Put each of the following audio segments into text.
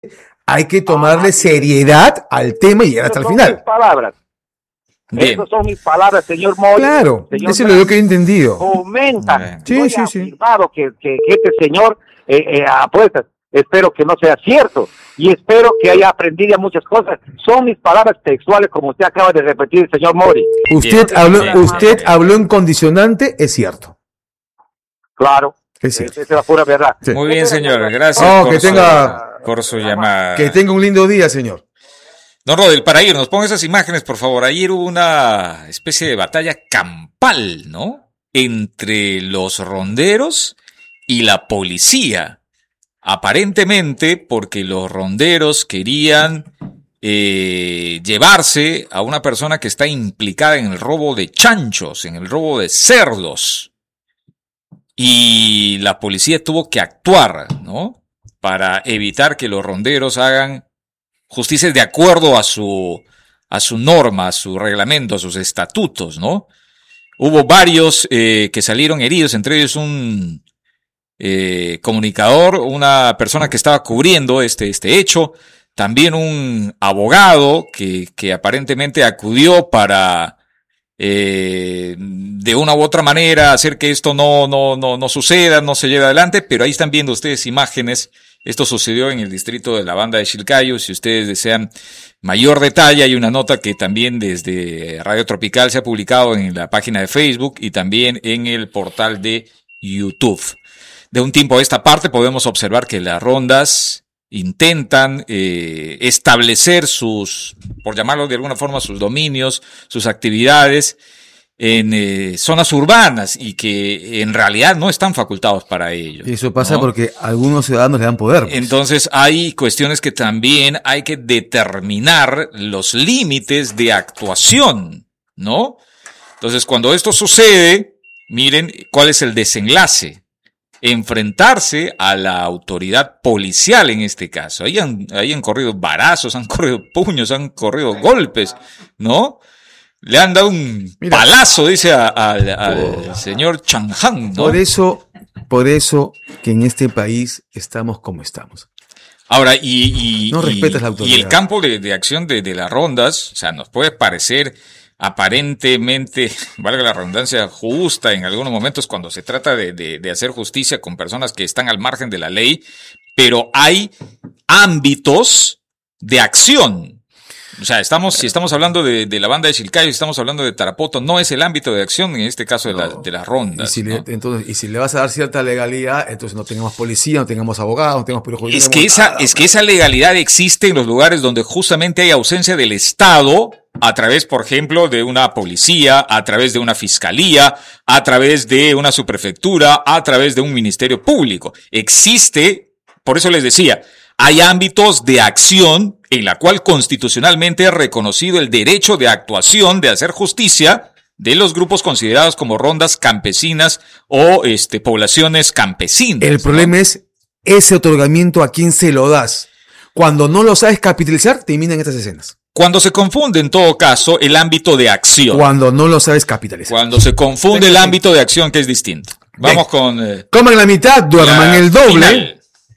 hay que tomarle seriedad al tema y llegar hasta el final. Mis palabras. Esas son mis palabras, señor Moy. Claro, señor eso es lo que he entendido. Comenta. Sí, no sí, he sí. afirmado que este señor apuesta. Espero que no sea cierto y espero que haya aprendido muchas cosas. Son mis palabras textuales, como usted acaba de repetir, señor Mori. Usted habló en condicionante, es cierto. Claro, es cierto. Esa es la pura verdad. Sí. Muy bien, señor. Gracias por su llamada. Que tenga un lindo día, señor. Don Rodel, para irnos, ponga esas imágenes, por favor. Ayer hubo una especie de batalla campal, ¿no? Entre los ronderos y la policía. Aparentemente porque los ronderos querían llevarse a una persona que está implicada en el robo de chanchos, en el robo de cerdos. Y la policía tuvo que actuar, ¿no? Para evitar que los ronderos hagan justicia de acuerdo a su norma, a su reglamento, a sus estatutos, ¿no? Hubo varios que salieron heridos, entre ellos un comunicador, una persona que estaba cubriendo este hecho, también un abogado que aparentemente acudió para de una u otra manera hacer que esto no suceda, no se lleve adelante, pero ahí están viendo ustedes imágenes. Esto sucedió en el distrito de la Banda de Chilcayo. Si ustedes desean mayor detalle, hay una nota que también desde Radio Tropical se ha publicado en la página de Facebook y también en el portal de YouTube. De un tiempo a esta parte podemos observar que las rondas intentan establecer por llamarlo de alguna forma, sus dominios, sus actividades en zonas urbanas y que en realidad no están facultados para ello. Y eso pasa, ¿no? Porque algunos ciudadanos le dan poder. Pues. Entonces hay cuestiones que también hay que determinar los límites de actuación, ¿no? Entonces cuando esto sucede, miren cuál es el desenlace. Enfrentarse a la autoridad policial en este caso. Ahí han corrido varazos, han corrido puños, han corrido golpes, ¿no? Le han dado un palazo, dice al señor Chanjan, ¿no? Por eso que en este país estamos como estamos. Ahora, no respetas la autoridad. Y el campo de acción de las rondas, o sea, nos puede parecer aparentemente, valga la redundancia, justa en algunos momentos cuando se trata de hacer justicia con personas que están al margen de la ley, pero hay ámbitos de acción. O sea, si estamos hablando de la Banda de Chilcayo, si estamos hablando de Tarapoto, no es el ámbito de acción en este caso de las rondas. Y si le vas a dar cierta legalidad, entonces no tengamos policía, no tengamos abogados, no tengamos perjuicios. Es que esa legalidad existe en los lugares donde justamente hay ausencia del Estado, a través, por ejemplo, de una policía, a través de una fiscalía, a través de una subprefectura, a través de un ministerio público. Existe, por eso les decía, hay ámbitos de acción en la cual constitucionalmente es reconocido el derecho de actuación, de hacer justicia de los grupos considerados como rondas campesinas o poblaciones campesinas. El problema es ese otorgamiento, a quién se lo das. Cuando no lo sabes capitalizar, terminan estas escenas. Cuando se confunde, en todo caso, el ámbito de acción. Cuando no lo sabes capitalizar. Cuando se confunde el ámbito de acción, que es distinto. Vamos con... Coman la mitad, duerman el doble. Final.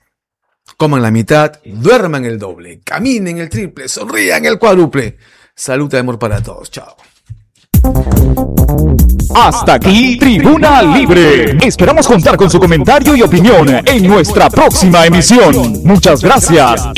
Coman la mitad, duerman el doble. Caminen el triple, sonrían el cuádruple. Salud y amor para todos. Chao. Hasta aquí, Tribuna Libre. Esperamos contar con su comentario y opinión en nuestra próxima emisión. Muchas gracias.